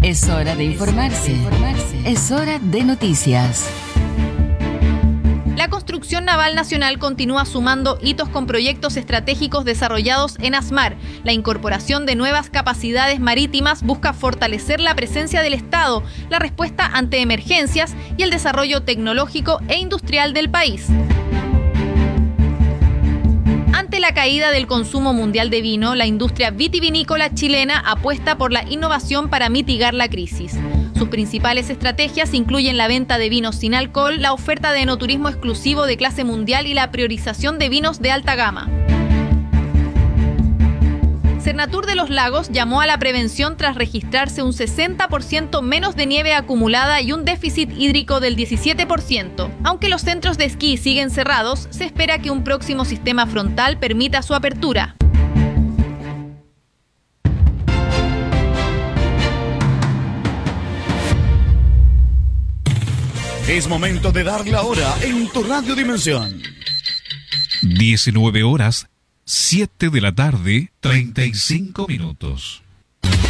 Es hora de informarse. Es hora de noticias. La construcción naval nacional continúa sumando hitos con proyectos estratégicos desarrollados en ASMAR. La incorporación de nuevas capacidades marítimas busca fortalecer la presencia del Estado, la respuesta ante emergencias y el desarrollo tecnológico e industrial del país. Ante la caída del consumo mundial de vino, la industria vitivinícola chilena apuesta por la innovación para mitigar la crisis. Sus principales estrategias incluyen la venta de vinos sin alcohol, la oferta de enoturismo exclusivo de clase mundial y la priorización de vinos de alta gama. Cernatur de los Lagos llamó a la prevención tras registrarse un 60% menos de nieve acumulada y un déficit hídrico del 17%. Aunque los centros de esquí siguen cerrados, se espera que un próximo sistema frontal permita su apertura. Es momento de dar la hora en tu Radio Dimensión. 19 horas, 7 de la tarde, 35 minutos.